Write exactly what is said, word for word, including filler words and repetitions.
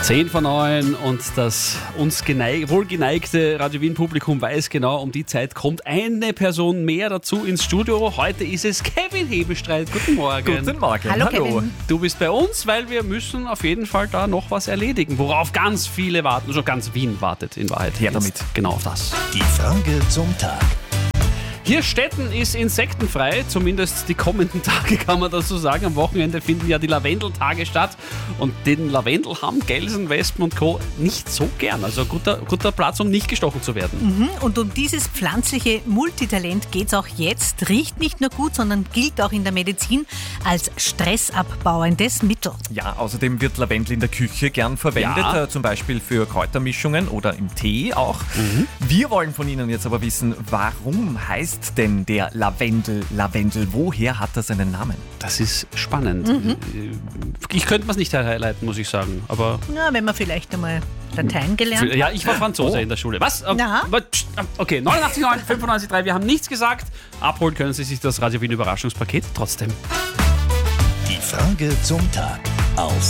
zehn vor neun und das uns geneig, wohlgeneigte Radio Wien Publikum weiß genau, um die Zeit kommt eine Person mehr dazu ins Studio. Heute ist es Kevin Hebestreit. Guten Morgen. Guten Morgen. Hallo, Hallo. Kevin. Du bist bei uns, weil wir müssen auf jeden Fall da noch was erledigen, worauf ganz viele warten, also ganz Wien wartet in Wahrheit. Her Jetzt damit. Genau auf das. Die Frage zum Tag. Hirstetten ist insektenfrei, zumindest die kommenden Tage kann man das so sagen. Am Wochenende finden ja die Lavendeltage statt und den Lavendel haben Gelsen, Wespen und Co. nicht so gern. Also guter, guter Platz, um nicht gestochen zu werden. Mhm. Und um dieses pflanzliche Multitalent geht es auch jetzt. Riecht nicht nur gut, sondern gilt auch in der Medizin als stressabbauendes Mittel. Ja, außerdem wird Lavendel in der Küche gern verwendet, Ja. äh, zum Beispiel für Kräutermischungen oder im Tee auch. Mhm. Wir wollen von Ihnen jetzt aber wissen, warum heißt denn der Lavendel Lavendel? Woher hat er seinen Namen? Das ist spannend. Ich könnte es nicht herleiten, muss ich sagen. Aber Na, wenn man vielleicht einmal Latein gelernt hat. ja, ich war Franzose Oh. in der Schule. Was? Ähm, Ja. aber, pst, ähm, Okay, neunundachtzig neun fünfundneunzig drei. Wir haben nichts gesagt. Abholen können Sie sich das Radio Wien Überraschungspaket trotzdem. Die Frage zum Tag auf